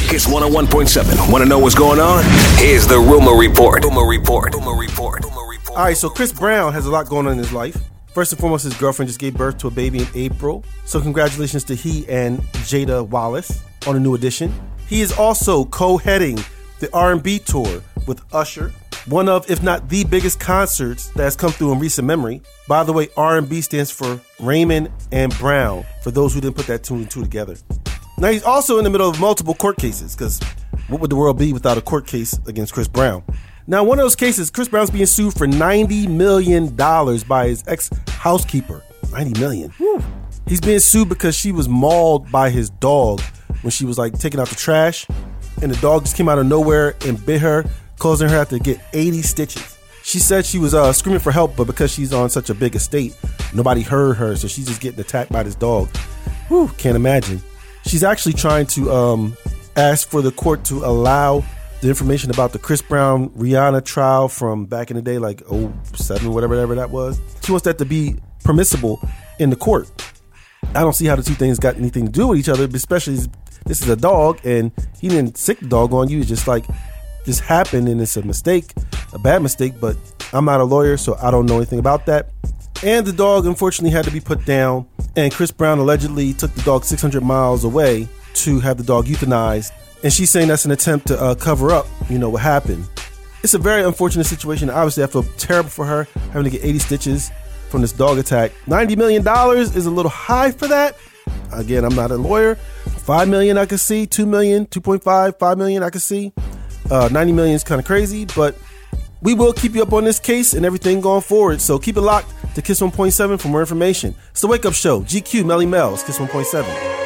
Kiss 101.7. Want to know what's going on? Here's the Rumor Report. All right, so Chris Brown has a lot going on in his life. First and foremost, his girlfriend just gave birth to a baby in April. So congratulations to he and Jada Wallace on a new addition. He is also co-heading the R&B tour with Usher, one of, if not the biggest concerts that has come through in recent memory. By the way, R&B stands for Raymond and Brown, for those who didn't put that two and two together. Now, he's also in the middle of multiple court cases, because what would the world be without a court case against Chris Brown? Now, one of those cases, Chris Brown's being sued for $90 million by his ex-housekeeper. $90 million. Whew. He's being sued because she was mauled by his dog when she was taking out the trash, and the dog just came out of nowhere and bit her, causing her to get 80 stitches. She said she was screaming for help, but because she's on such a big estate, nobody heard her, so she's just getting attacked by this dog. Whew, can't imagine. She's actually trying to ask for the court to allow the information about the Chris Brown Rihanna trial from back in the day, 07, whatever that was. She wants that to be permissible in the court. I don't see how the two things got anything to do with each other, especially this is a dog and he didn't sick the dog on you. It's just this happened and it's a mistake, a bad mistake, but I'm not a lawyer, so I don't know anything about that. And the dog unfortunately had to be put down, and Chris Brown allegedly took the dog 600 miles away to have the dog euthanized. And she's saying that's an attempt to cover up, what happened. It's a very unfortunate situation. Obviously, I feel terrible for her having to get 80 stitches from this dog attack. $90 million is a little high for that. Again, I'm not a lawyer. $5 million I could see. $2 million, 2.5, $5 million I could see. $90 million is kind of crazy, but we will keep you up on this case and everything going forward. So keep it locked to Kiss 1.7 for more information. It's the Wake Up Show. GQ, Melly Mel. It's Kiss 1.7.